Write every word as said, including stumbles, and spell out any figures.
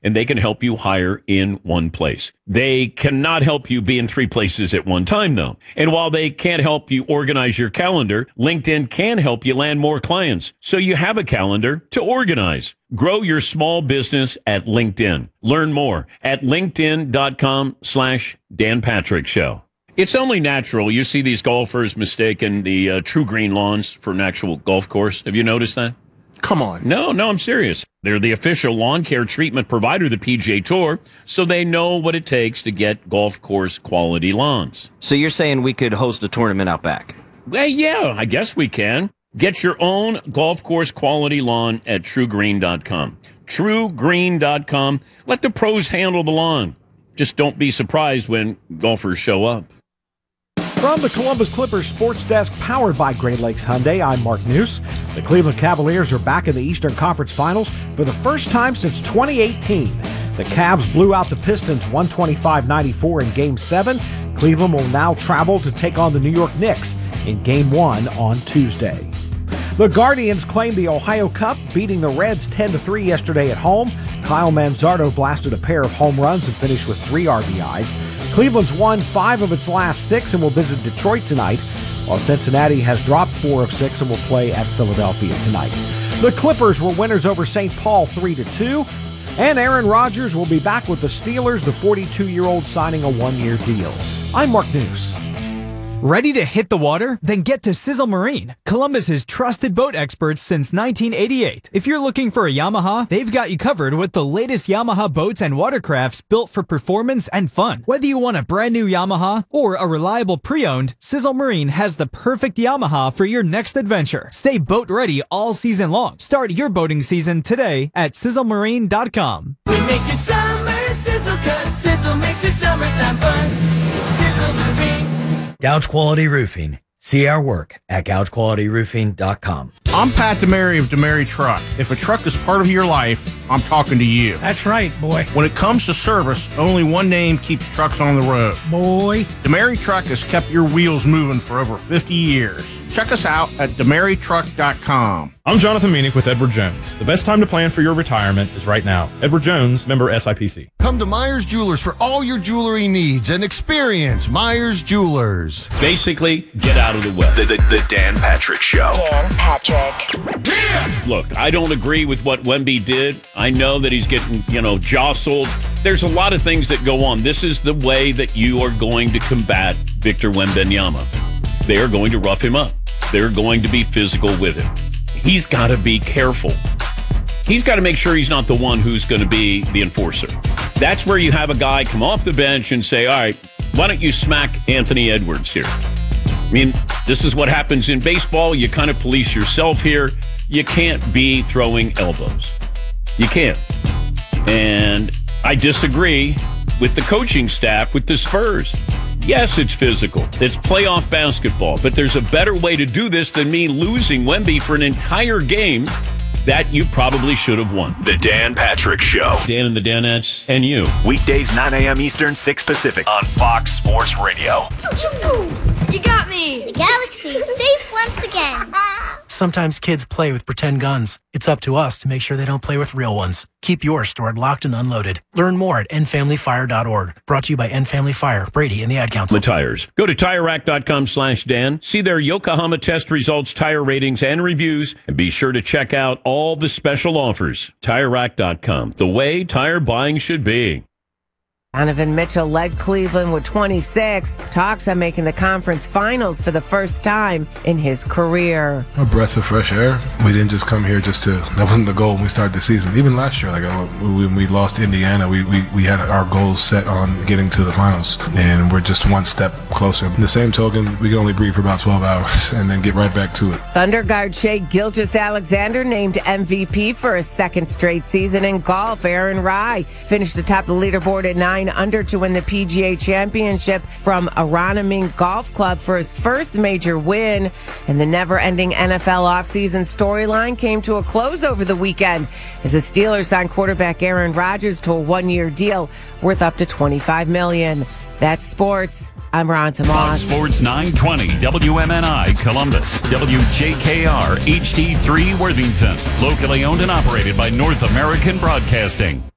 and they can help you hire in one place. They cannot help you be in three places at one time, though. And while they can't help you organize your calendar, LinkedIn can help you land more clients, so you have a calendar to organize. Grow your small business at LinkedIn. Learn more at linkedin.com slash Dan Patrick Show. It's only natural. You see these golfers mistaking the uh, True Green lawns for an actual golf course. Have you noticed that? Come on. No, no, I'm serious. They're the official lawn care treatment provider of the P G A Tour, so they know what it takes to get golf course quality lawns. So you're saying we could host a tournament out back? Well, yeah, I guess we can. Get your own golf course quality lawn at true green dot com. true green dot com. Let the pros handle the lawn. Just don't be surprised when golfers show up. From the Columbus Clippers Sports Desk, powered by Great Lakes Hyundai, I'm Mark News. The Cleveland Cavaliers are back in the Eastern Conference Finals for the first time since twenty eighteen. The Cavs blew out the Pistons one twenty-five ninety-four in Game seven. Cleveland will now travel to take on the New York Knicks in Game one on Tuesday. The Guardians claimed the Ohio Cup, beating the Reds ten to three yesterday at home. Kyle Manzardo blasted a pair of home runs and finished with three R B Is. Cleveland's won five of its last six and will visit Detroit tonight, while Cincinnati has dropped four of six and will play at Philadelphia tonight. The Clippers were winners over Saint Paul three to two, and Aaron Rodgers will be back with the Steelers, the forty-two-year-old signing a one-year deal. I'm Mark News. Ready to hit the water? Then get to Sizzle Marine, Columbus's trusted boat experts since nineteen eighty-eight. If you're looking for a Yamaha, they've got you covered with the latest Yamaha boats and watercrafts built for performance and fun. Whether you want a brand new Yamaha or a reliable pre-owned, Sizzle Marine has the perfect Yamaha for your next adventure. Stay boat ready all season long. Start your boating season today at sizzle marine dot com. We make your summer sizzle, cause Sizzle makes your summertime fun. Sizzle Marine. Gouge Quality Roofing. See our work at gouge quality roofing dot com. I'm Pat DeMary of DeMary Truck. If a truck is part of your life, I'm talking to you. That's right, boy. When it comes to service, only one name keeps trucks on the road. Boy. DeMary Truck has kept your wheels moving for over fifty years. Check us out at demary truck dot com. I'm Jonathan Meanick with Edward Jones. The best time to plan for your retirement is right now. Edward Jones, member S I P C. Come to Myers Jewelers for all your jewelry needs and experience Myers Jewelers. Basically, get out of the way. The, the, the Dan Patrick Show. Dan Patrick. Look, I don't agree with what Wemby did. I know that he's getting, you know, jostled. There's a lot of things that go on. This is the way that you are going to combat Victor Wembanyama. They are going to rough him up. They're going to be physical with him. He's got to be careful. He's got to make sure he's not the one who's going to be the enforcer. That's where you have a guy come off the bench and say, all right, why don't you smack Anthony Edwards here? I mean, this is what happens in baseball. You kind of police yourself here. You can't be throwing elbows. You can't. And I disagree with the coaching staff, with the Spurs. Yes, it's physical. It's playoff basketball. But there's a better way to do this than me losing Wemby for an entire game that you probably should have won. The Dan Patrick Show. Dan and the Danettes and you. Weekdays, nine a.m. Eastern, six Pacific on Fox Sports Radio. You got me! The galaxy is safe once again. Sometimes kids play with pretend guns. It's up to us to make sure they don't play with real ones. Keep yours stored locked and unloaded. Learn more at end family fire dot org. Brought to you by End Family Fire, Brady, and the Ad Council. The tires. Go to tire rack dot com slash Dan. See their Yokohama test results, tire ratings, and reviews. And be sure to check out all the special offers. tire rack dot com. The way tire buying should be. Donovan Mitchell led Cleveland with twenty-six. Talks on making the conference finals for the first time in his career. A breath of fresh air. We didn't just come here just to, that wasn't the goal when we started the season. Even last year, like when we lost Indiana, we, we, we had our goals set on getting to the finals. And we're just one step closer. In the same token, we can only breathe for about twelve hours and then get right back to it. Thunder guard Shai Gilgeous-Alexander named M V P for a second straight season in golf. Aaron Rai finished atop the leaderboard at nine under to win the P G A Championship from Aronimink Golf Club for his first major win. And the never-ending N F L offseason storyline came to a close over the weekend as the Steelers signed quarterback Aaron Rodgers to a one-year deal worth up to twenty-five million dollars. That's sports. I'm Ron Tomas. Fox Sports nine twenty, W M N I Columbus, W J K R H D three Worthington. Locally owned and operated by North American Broadcasting.